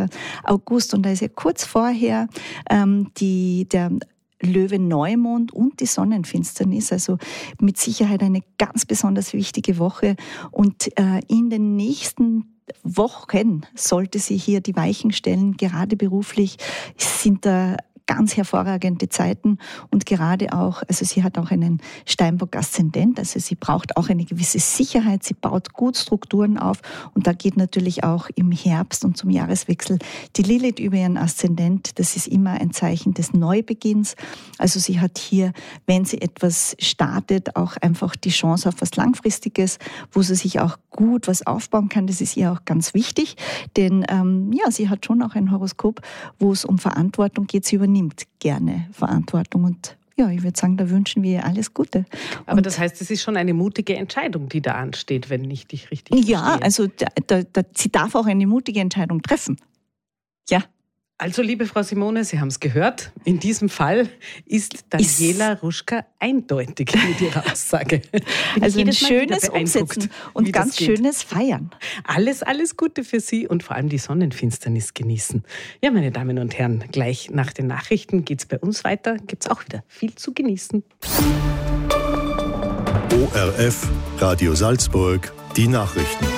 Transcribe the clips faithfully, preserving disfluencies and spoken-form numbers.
August und da ist ja kurz vorher ähm, die, der Löwe-Neumond und die Sonnenfinsternis, also mit Sicherheit eine ganz besonders wichtige Woche und äh, in den nächsten Wochen sollte sie hier die Weichen stellen, gerade beruflich sind da ganz hervorragende Zeiten und gerade auch, also sie hat auch einen Steinbock-Aszendent, also sie braucht auch eine gewisse Sicherheit, sie baut gut Strukturen auf und da geht natürlich auch im Herbst und zum Jahreswechsel die Lilith über ihren Aszendent, das ist immer ein Zeichen des Neubeginns, also sie hat hier, wenn sie etwas startet, auch einfach die Chance auf was Langfristiges, wo sie sich auch gut was aufbauen kann, das ist ihr auch ganz wichtig, denn ähm, ja, sie hat schon auch ein Horoskop, wo es um Verantwortung geht, sie übernimmt nimmt gerne Verantwortung und ja, ich würde sagen, da wünschen wir ihr alles Gute. Aber und das heißt, es ist schon eine mutige Entscheidung, die da ansteht, wenn ich dich richtig ja, verstehe. Also da, da, da, sie darf auch eine mutige Entscheidung treffen. Ja. Also, liebe Frau Simone, Sie haben es gehört, in diesem Fall ist Daniela Ruschka eindeutig mit ihrer Aussage. Also ein schönes Umsetzen und ganz schönes Feiern. Alles, alles Gute für Sie und vor allem die Sonnenfinsternis genießen. Ja, meine Damen und Herren, gleich nach den Nachrichten geht es bei uns weiter. Gibt es auch wieder viel zu genießen. O R F, Radio Salzburg, die Nachrichten.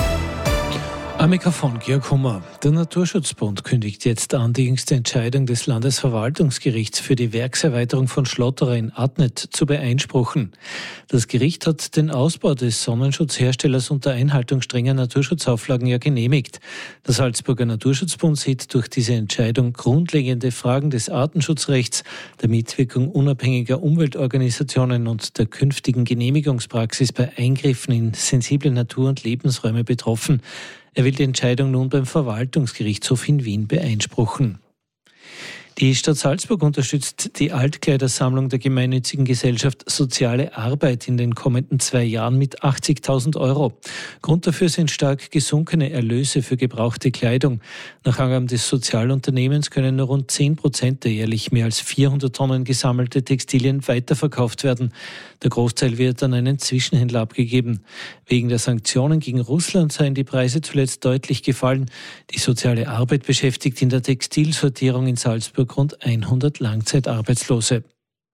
Am Mikrofon Georg Hummer. Der Naturschutzbund kündigt jetzt an, die jüngste Entscheidung des Landesverwaltungsgerichts für die Werkserweiterung von Schlotterer in Adnet zu beeinspruchen. Das Gericht hat den Ausbau des Sonnenschutzherstellers unter Einhaltung strenger Naturschutzauflagen ja genehmigt. Der Salzburger Naturschutzbund sieht durch diese Entscheidung grundlegende Fragen des Artenschutzrechts, der Mitwirkung unabhängiger Umweltorganisationen und der künftigen Genehmigungspraxis bei Eingriffen in sensible Natur- und Lebensräume betroffen. Er will die Entscheidung nun beim Verwaltungsgerichtshof in Wien beeinspruchen. Die Stadt Salzburg unterstützt die Altkleidersammlung der gemeinnützigen Gesellschaft Soziale Arbeit in den kommenden zwei Jahren mit achtzigtausend Euro. Grund dafür sind stark gesunkene Erlöse für gebrauchte Kleidung. Nach Angaben des Sozialunternehmens können nur rund zehn Prozent der jährlich mehr als vierhundert Tonnen gesammelte Textilien weiterverkauft werden. Der Großteil wird an einen Zwischenhändler abgegeben. Wegen der Sanktionen gegen Russland seien die Preise zuletzt deutlich gefallen. Die Soziale Arbeit beschäftigt in der Textilsortierung in Salzburg rund hundert Langzeitarbeitslose.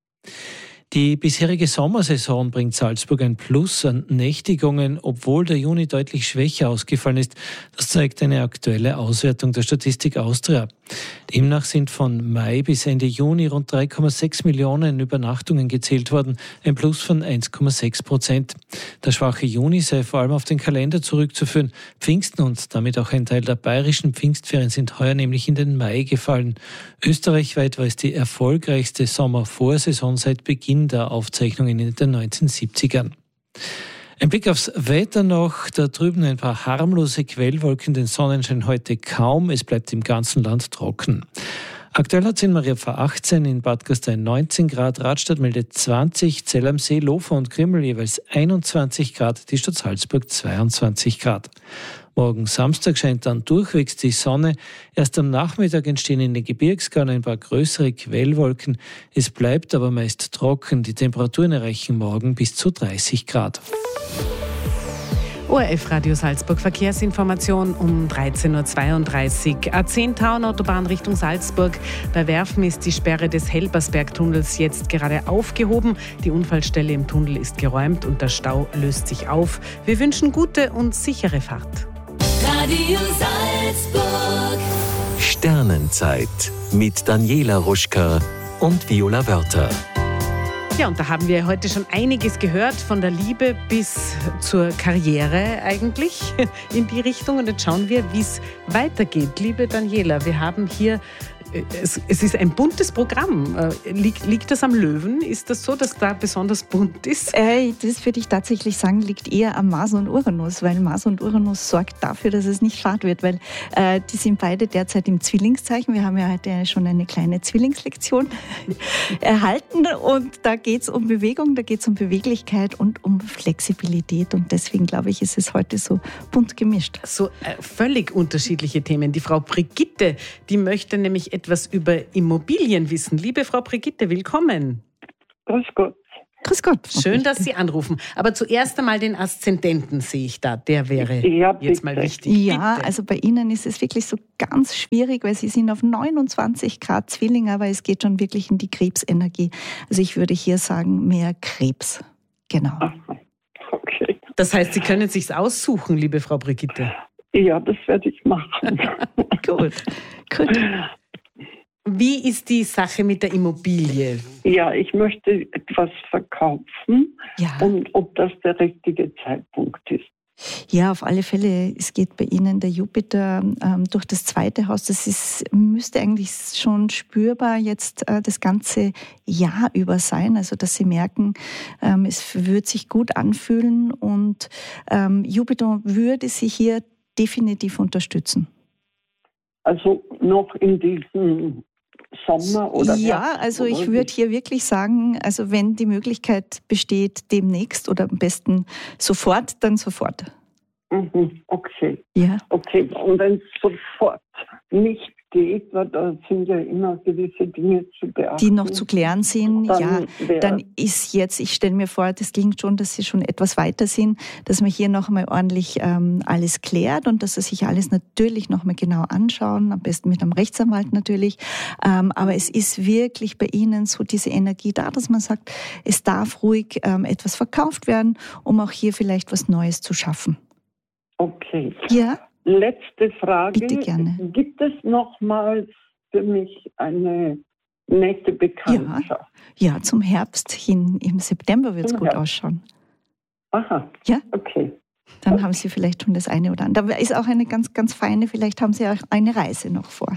Die bisherige Sommersaison bringt Salzburg ein Plus an Nächtigungen, obwohl der Juni deutlich schwächer ausgefallen ist. Das zeigt eine aktuelle Auswertung der Statistik Austria. Demnach sind von Mai bis Ende Juni rund drei Komma sechs Millionen Übernachtungen gezählt worden, ein Plus von eins Komma sechs Prozent. Der schwache Juni sei vor allem auf den Kalender zurückzuführen. Pfingsten und damit auch ein Teil der bayerischen Pfingstferien sind heuer nämlich in den Mai gefallen. Österreichweit war es die erfolgreichste Sommervorsaison seit Beginn der Aufzeichnungen in den neunzehnhundertsiebzigern. Ein Blick aufs Wetter noch. Da drüben ein paar harmlose Quellwolken, den Sonnenschein heute kaum. Es bleibt im ganzen Land trocken. Aktuell hat es in Mariapfarr achtzehn, in Bad Gastein neunzehn Grad, Radstadt meldet zwanzig, Zell am See, Lofer und Krimmel jeweils einundzwanzig Grad, die Stadt Salzburg zweiundzwanzig Grad. Morgen Samstag scheint dann durchwegs die Sonne. Erst am Nachmittag entstehen in den Gebirgskauen ein paar größere Quellwolken. Es bleibt aber meist trocken. Die Temperaturen erreichen morgen bis zu dreißig Grad. O R F Radio Salzburg Verkehrsinformation um dreizehn Uhr zweiunddreißig. A zehn Tauernautobahn Richtung Salzburg. Bei Werfen ist die Sperre des Helbersbergtunnels jetzt gerade aufgehoben. Die Unfallstelle im Tunnel ist geräumt und der Stau löst sich auf. Wir wünschen gute und sichere Fahrt. Radio Salzburg. Sternenzeit mit Daniela Ruschka und Viola Wörter. Ja, und da haben wir heute schon einiges gehört, von der Liebe bis zur Karriere eigentlich in die Richtung. Und jetzt schauen wir, wie es weitergeht. Liebe Daniela, wir haben hier, es, es ist ein buntes Programm. Liegt, liegt das am Löwen? Ist das so, dass da besonders bunt ist? Äh, das würde ich tatsächlich sagen, liegt eher am Mars und Uranus, weil Mars und Uranus sorgt dafür, dass es nicht fad wird, weil äh, die sind beide derzeit im Zwillingszeichen. Wir haben ja heute schon eine kleine Zwillingslektion erhalten und da geht es um Bewegung, da geht es um Beweglichkeit und um Flexibilität und deswegen glaube ich, ist es heute so bunt gemischt. So äh, völlig unterschiedliche Themen. Die Frau Brigitte, die möchte nämlich etwas über Immobilien wissen. Liebe Frau Brigitte, willkommen. Grüß Gott. Grüß Gott. Schön, dass Sie anrufen. Aber zuerst einmal den Aszendenten sehe ich da. Der wäre ja, jetzt mal wichtig. Ja, bitte. Also bei Ihnen ist es wirklich so ganz schwierig, weil Sie sind auf neunundzwanzig Grad Zwilling, aber es geht schon wirklich in die Krebsenergie. Also ich würde hier sagen, mehr Krebs. Genau. Okay. Das heißt, Sie können es sich aussuchen, liebe Frau Brigitte. Ja, das werde ich machen. Gut, gut. Wie ist die Sache mit der Immobilie? Ja, ich möchte etwas verkaufen Ja. und ob das der richtige Zeitpunkt ist. Ja, auf alle Fälle. Es geht bei Ihnen der Jupiter ähm, durch das zweite Haus. Das ist, müsste eigentlich schon spürbar jetzt äh, das ganze Jahr über sein. Also, dass Sie merken, ähm, es wird sich gut anfühlen und ähm, Jupiter würde Sie hier definitiv unterstützen. Also noch in diesem Sommer oder Ja, Herbst, also ich oder? würde hier wirklich sagen, also wenn die Möglichkeit besteht, demnächst oder am besten sofort, dann sofort. Mhm, okay. Ja. Okay, und wenn es sofort nicht geht, weil da sind ja immer gewisse Dinge zu beachten. Die noch zu klären sind, Dann ja, wär- dann ist jetzt, ich stelle mir vor, das klingt schon, dass Sie schon etwas weiter sind, dass man hier noch einmal ordentlich ähm, alles klärt und dass Sie sich alles natürlich noch mal genau anschauen, am besten mit einem Rechtsanwalt natürlich. Ähm, aber es ist wirklich bei Ihnen so diese Energie da, dass man sagt, es darf ruhig ähm, etwas verkauft werden, um auch hier vielleicht was Neues zu schaffen. Okay. Ja? Letzte Frage. Bitte gerne. Gibt es nochmals für mich eine nette Bekanntschaft? Ja, zum Herbst hin, im September wird es Zum gut Herbst. ausschauen. Aha. Ja? Okay. Dann haben Sie vielleicht schon das eine oder andere. Da ist auch eine ganz, ganz feine, vielleicht haben Sie auch eine Reise noch vor.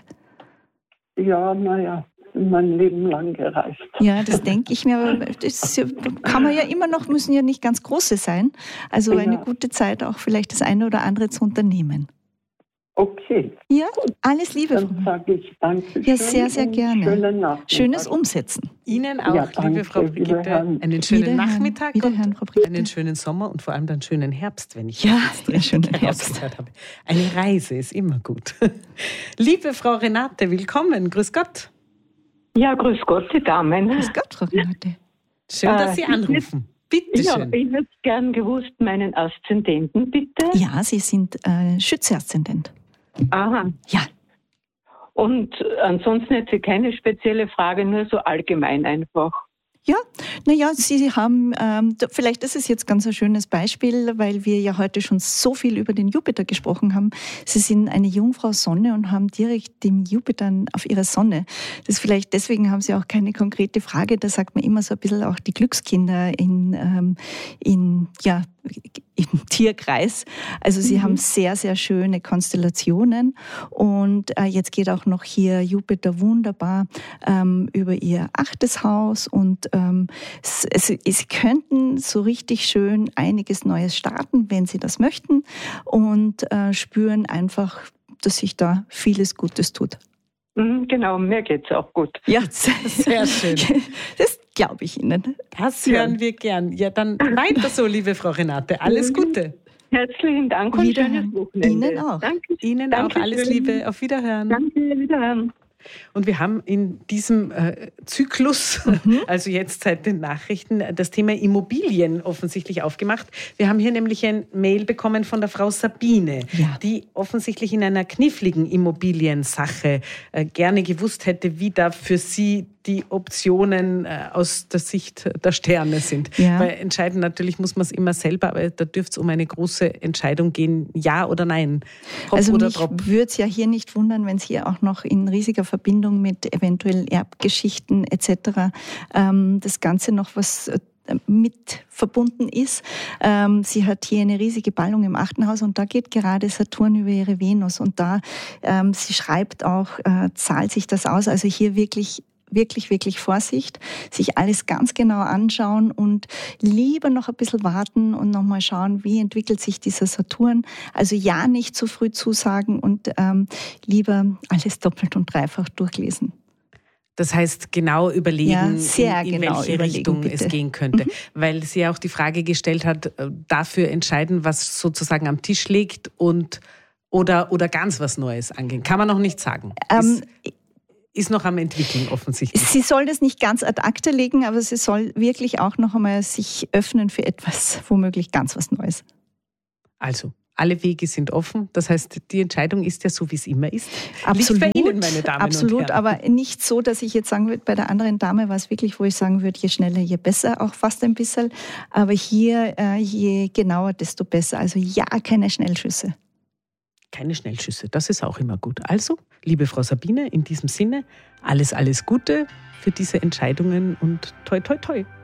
Ja, naja, mein Leben lang gereist. Ja, das denke ich mir, aber das kann man ja immer noch, müssen ja nicht ganz große sein. Also eine Ja. gute Zeit auch vielleicht das eine oder andere zu unternehmen. Okay, Ja, alles Liebe. dann sage ich danke. Ja, sehr, sehr und gerne. Schönen Nachmittag. Schönes Umsetzen. Ihnen auch, Ja, danke. liebe Frau Brigitte, Wiederhören. einen schönen Wiederhören. Nachmittag Wiederhören, und Frau Brigitte. einen schönen Sommer und vor allem dann schönen Herbst, wenn ich Ja, jetzt ja, schönen richtig Herbst. herausgehört habe. Eine Reise ist immer gut. Liebe Frau Renate, willkommen. Grüß Gott. Ja, grüß Gott, die Damen. Grüß Gott, Frau Renate. Schön, dass Äh, Sie ich anrufen. Bitte Ja, schön. ich hätte gern gewusst, meinen Aszendenten, bitte. Ja, Sie sind äh, Schütze-Aszendent. Aha. Ja. Und ansonsten hätte ich keine spezielle Frage, nur so allgemein einfach. Ja, naja, Sie haben, ähm, da- vielleicht ist es jetzt ganz ein schönes Beispiel, weil wir ja heute schon so viel über den Jupiter gesprochen haben. Sie sind eine Jungfrau Sonne und haben direkt den Jupiter auf ihrer Sonne. Das vielleicht, deswegen haben Sie auch keine konkrete Frage. Da sagt man immer so ein bisschen auch die Glückskinder in, ähm, in, ja, im Tierkreis. Also Sie haben sehr, sehr schöne Konstellationen und äh, jetzt geht auch noch hier Jupiter wunderbar ähm, über Ihr achtes Haus und ähm, es, es, Sie könnten so richtig schön einiges Neues starten, wenn Sie das möchten und äh, spüren einfach, dass sich da vieles Gutes tut. Mhm, genau, mir geht's auch gut. Ja, Sehr schön. Das glaube ich Ihnen. Das hören wir gern. Ja, dann weiter so, liebe Frau Renate. Alles Gute. Herzlichen Dank und Wiederhören. schönes Wochenende. Ihnen auch. Danke. Ihnen Dankeschön. auch alles Liebe. Auf Wiederhören. Danke, wiederhören. Und wir haben in diesem äh, Zyklus, also jetzt seit den Nachrichten, das Thema Immobilien offensichtlich aufgemacht. Wir haben hier nämlich ein Mail bekommen von der Frau Sabine, Ja. die offensichtlich in einer kniffligen Immobiliensache äh, gerne gewusst hätte, wie da für sie die Optionen äh, aus der Sicht der Sterne sind. Ja. Weil entscheiden natürlich muss man es immer selber, aber da dürfte es um eine große Entscheidung gehen, ja oder nein. Hop Also oder mich Drop. würde es ja hier nicht wundern, wenn es hier auch noch in riesiger Verbindung mit eventuell Erbgeschichten et cetera ähm, das Ganze noch was äh, mit verbunden ist. Ähm, sie hat hier eine riesige Ballung im achten Haus und da geht gerade Saturn über ihre Venus und da, ähm, sie schreibt auch, äh, zahlt sich das aus, also hier wirklich wirklich, wirklich Vorsicht, sich alles ganz genau anschauen und lieber noch ein bisschen warten und nochmal schauen, wie entwickelt sich dieser Saturn. Also ja, nicht zu früh zusagen und ähm, lieber alles doppelt und dreifach durchlesen. Das heißt, genau überlegen, Ja, sehr in, in genau welche überlegen, Richtung bitte. es gehen könnte. Mhm. Weil sie ja auch die Frage gestellt hat, äh, dafür entscheiden, was sozusagen am Tisch liegt und oder, oder ganz was Neues angehen. Kann man noch nicht sagen. Ähm, ist noch am entwickeln offensichtlich. Sie soll das nicht ganz ad acta legen, aber sie soll wirklich auch noch einmal sich öffnen für etwas, womöglich ganz was Neues. Also, alle Wege sind offen. Das heißt, die Entscheidung ist ja so, wie es immer ist. Absolut, Liegt bei Ihnen, meine Damen absolut, und Herren. aber nicht so, dass ich jetzt sagen würde, bei der anderen Dame war es wirklich, wo ich sagen würde, je schneller, je besser, auch fast ein bisschen. Aber hier, äh, je genauer, desto besser. Also ja, keine Schnellschüsse. Keine Schnellschüsse, das ist auch immer gut. Also, liebe Frau Sabine, in diesem Sinne, alles, alles Gute für diese Entscheidungen und toi, toi, toi.